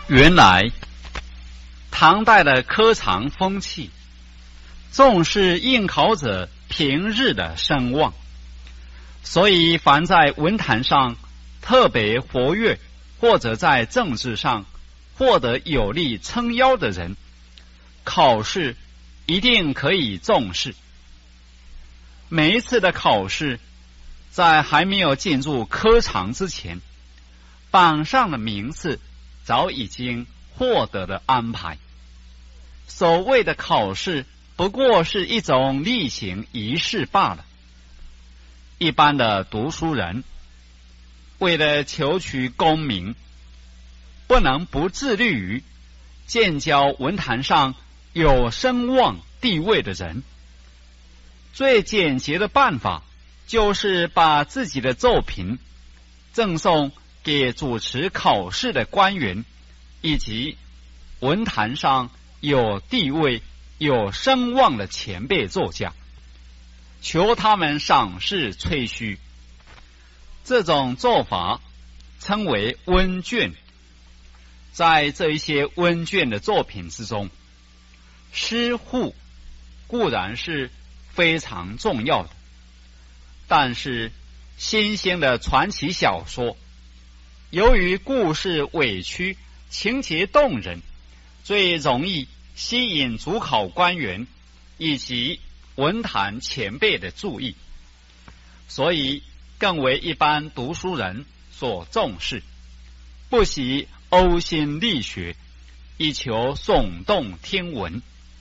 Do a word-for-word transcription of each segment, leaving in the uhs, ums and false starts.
原来唐代的科场风气重视应考者平日的声望，所以凡在文坛上特别活跃，或者在政治上获得有力撑腰的人，考试一定可以重视。每一次的考试在还没有进入科场之前，榜上的名次早已经获得了安排。所谓的考试不过是一种例行仪式罢了。一般的读书人为了求取功名，不能不致力于建交文坛上有声望地位的人。最简洁的办法就是把自己的作品赠送给主持考试的官员以及文坛上有地位有声望的前辈作家，求他们赏识吹嘘。这种做法称为温卷。在这一些温卷的作品之中，诗赋固然是非常重要的，但是新兴的传奇小说由于故事委屈，情节动人，最容易吸引主考官员以及文坛前辈的注意，所以更为一般读书人所重视，不惜呕心沥血，以求耸动听闻。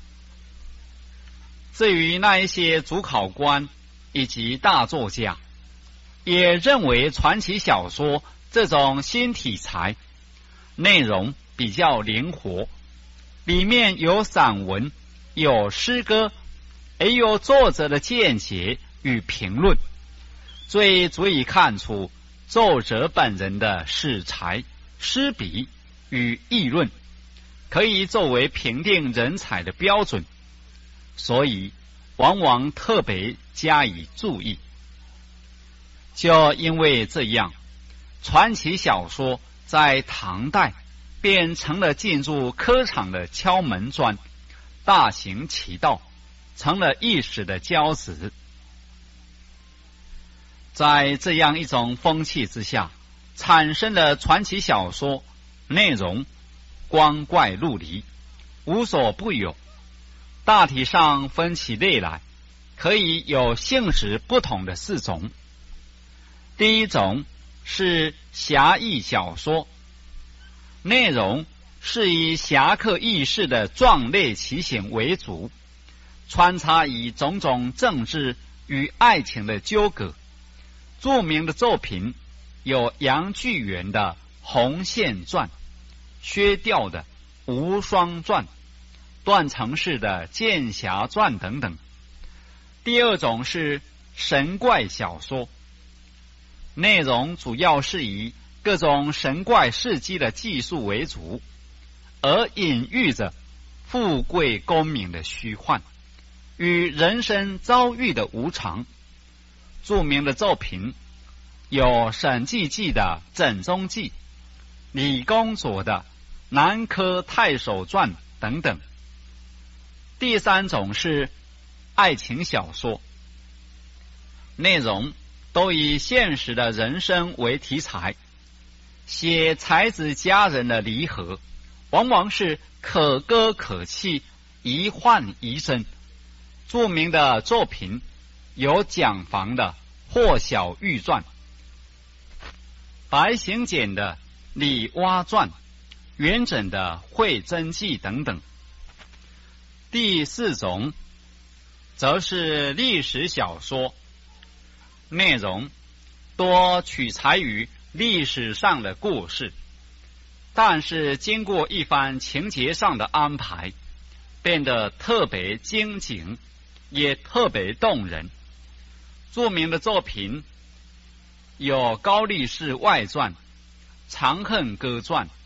至于那一些主考官以及大作家，也认为传奇小说这种新题材内容比较灵活，里面有散文，有诗歌，也有作者的见解与评论，最足以看出作者本人的史才、诗笔与议论，可以作为评定人才的标准，所以往往特别加以注意。就因为这样，传奇小说在唐代便成了进入科场的敲门砖，大行其道，成了一时的骄子。在这样一种风气之下，产生的传奇小说内容光怪陆离，无所不有，大体上分起类来，可以有性质不同的四种。第一种是侠义小说，内容是以侠客义士的壮烈奇形为主，穿插以种种政治与爱情的纠葛。著名的作品有杨巨源的《红线传》，薛调的《无双传》，段成式的《剑侠传》等等。第二种是神怪小说，内容主要是以各种神怪事迹的技术为主，而隐喻着富贵功名的虚幻与人生遭遇的无常。著名的作品有沈记记的《枕中记》，李公佐的《南柯太守传》等等。第三种是爱情小说，内容都以现实的人生为题材，写才子佳人的离合，往往是可歌可泣，一幻一真。著名的作品有蒋房的《霍小玉传》，白行简的《李蛙传》，元稹的《会真记》等等。第四种则是历史小说，内容多取材于历史上的故事，但是经过一番情节上的安排，变得特别精警，也特别动人。著名的作品有《高力士外传》《长恨歌传》《